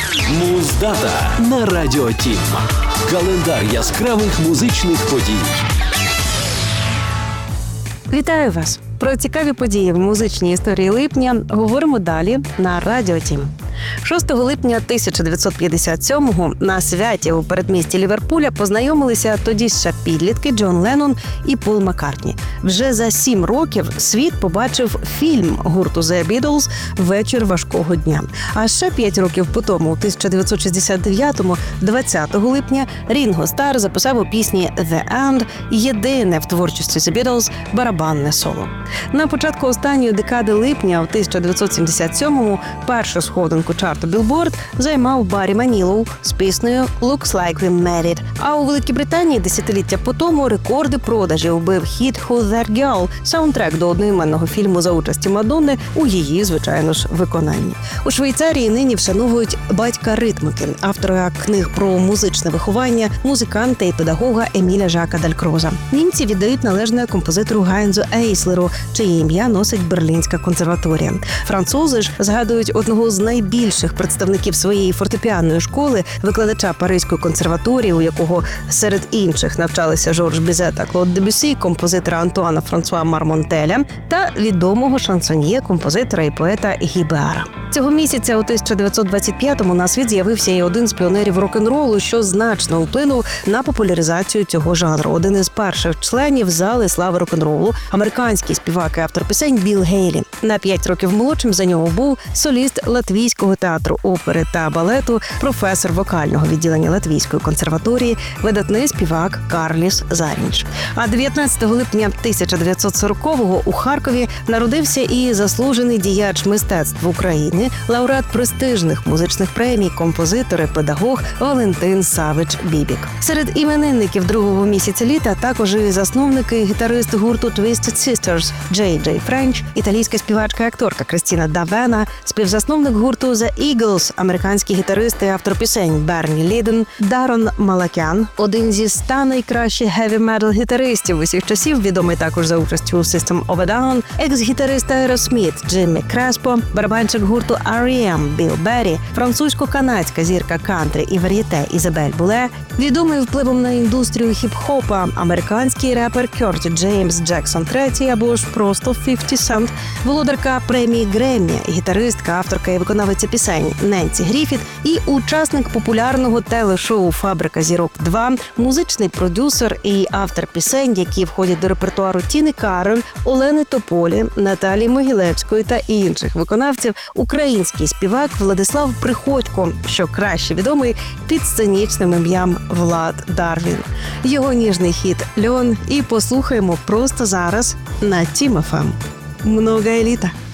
Муздата на Радіо Тім. Календар яскравих музичних подій. Вітаю вас! Про цікаві події в музичній історії липня говоримо далі на Радіо Тім. 6 липня 1957-го на святі у передмісті Ліверпуля познайомилися тоді ще підлітки Джон Леннон і Пол Маккартні. Вже за 7 років світ побачив фільм гурту The Beatles «Вечір важкого дня». А ще 5 років по тому, у 1969-му, 20 липня, Рінго Стар записав у пісні «The End» єдине в творчості The Beatles барабанне соло. На початку останньої декади липня, у 1977-му, першу сходинку чарту Billboard займав Баррі Манілоу з піснею «Looks Like We Married». А у Великій Британії десятиліття по тому рекорди продажів бив хіт «Who's That Girl», саундтрек до одноіменного фільму за участі Мадонни у її, звичайно ж, виконанні. У Швейцарії нині вшановують батька ритмики, автора книг про музичне виховання, музиканта і педагога Еміля Жака Далькроза. Німці віддають належне композитору Гайнзу Ейслеру, чиє ім'я носить Берлінська консерваторія. Французи ж згадують одного з найбільших представників своєї фортепіанної школи, викладача Паризької консерваторії, у якого серед інших навчалися Жорж Бізет та Клод Дебюсі, композитора Антуана Франсуа Мармонтеля та відомого шансоньє, композитора і поета Гі Беара. Цього місяця у 1925-му на світ з'явився і один з піонерів рок-н-ролу, що значно вплинув на популяризацію цього жанру. Один із перших членів зали слави рок-н-ролу, американський співак і автор пісень Білл Гейлі. На 5 років молодшим за нього був соліст Латвійського театру опери та балету, професор вокального відділення Латвійської консерваторії, видатний співак Карліс Зарніч. А 19 липня 1940-го у Харкові народився і заслужений діяч мистецтв України, лауреат престижних музичних премій, композитор і педагог Валентин Савич Бібік. Серед іменинників другого місяця літа також і засновники, гітарист гурту Twisted Sisters Джей Джей Френч, італійська співачка і акторка Крістіна Давена, співзасновник гурту The Eagles, американський гітарист і автор пісень Берні Ліден, Дарон Малакян, один зі 100 найкращих хеві-метал гітаристів усіх часів, відомий також за участю у System of a Down, екс-гітарист Aerosmith Джиммі Креспо, барабанщик гурту R.E.M. Біл Беррі, французько-канадська зірка кантрі і вар'єте Ізабель Буле, відомий впливом на індустрію хіп-хопа американський репер Кьорті Джеймс Джексон III або ж просто 50 Cent, володарка премії Греммі, гітаристка, авторка і виконавиця пісень Ненсі Гріфіт і учасник популярного телешоу «Фабрика зірок 2», музичний продюсер і автор пісень, які входять до репертуару Тіни Кароль, Олени Тополі, Наталії Могилевської та інших виконавців, український співак Владислав Приходько, що краще відомий під сценічним ім'ям Влад Дарвін. Його ніжний хіт «Льон» і послухаємо просто зараз на Тім ФМ. Много еліта.